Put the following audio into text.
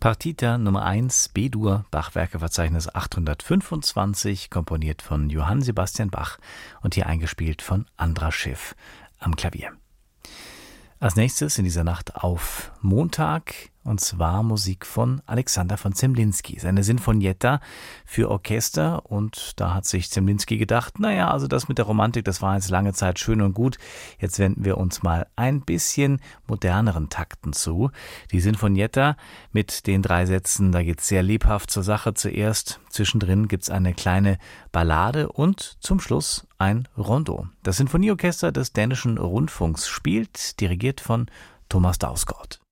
Partita Nummer 1 B-Dur, Bach-Werkeverzeichnis 825, komponiert von Johann Sebastian Bach und hier eingespielt von Andras Schiff am Klavier. Als nächstes in dieser Nacht auf Montag, und zwar Musik von Alexander von Zemlinsky, seine Sinfonietta für Orchester. Und da hat sich Zemlinsky gedacht, naja, also das mit der Romantik, das war jetzt lange Zeit schön und gut. Jetzt wenden wir uns mal ein bisschen moderneren Takten zu. Die Sinfonietta mit den 3 Sätzen, da geht's sehr lebhaft zur Sache zuerst. Zwischendrin gibt's eine kleine Ballade und zum Schluss ein Rondo. Das Sinfonieorchester des Dänischen Rundfunks spielt, dirigiert von Thomas Dausgaard.